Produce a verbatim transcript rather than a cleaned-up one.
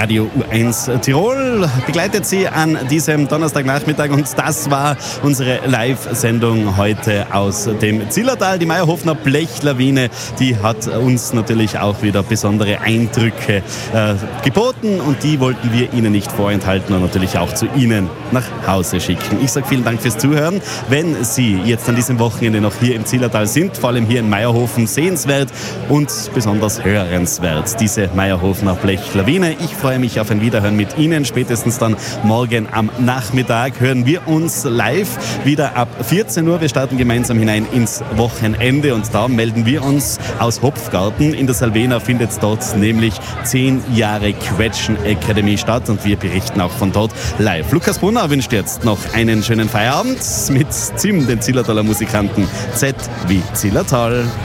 Radio U eins Tirol begleitet Sie an diesem Donnerstagnachmittag und das war unsere Live-Sendung heute aus dem Zillertal. Die Mayerhofener Blechlawine, die hat uns natürlich auch wieder besondere Eindrücke äh, geboten und die wollten wir Ihnen nicht vorenthalten und natürlich auch zu Ihnen nach Hause schicken. Ich sage vielen Dank fürs Zuhören. Wenn Sie jetzt an diesem Wochenende noch hier im Zillertal sind, vor allem hier in Mayerhofen, sehenswert und besonders hörenswert, diese Mayerhofener Blechlawine. Ich freue mich auf ein Wiederhören mit Ihnen. Spätestens dann morgen am Nachmittag hören wir uns live wieder ab vierzehn Uhr. Wir starten gemeinsam hinein ins Wochenende und da melden wir uns aus Hopfgarten. In der Salvena findet dort nämlich zehn Jahre Quetschen Akademie statt und wir berichten auch von dort live. Lukas Brunner wünscht jetzt noch einen schönen Feierabend mit Zim, den Zillertaler Musikanten. Z wie Zillertal.